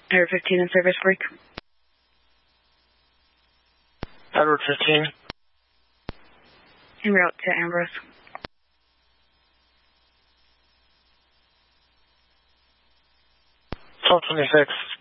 Edward 15 in service break. Edward 15. En route to Ambrose. 1226.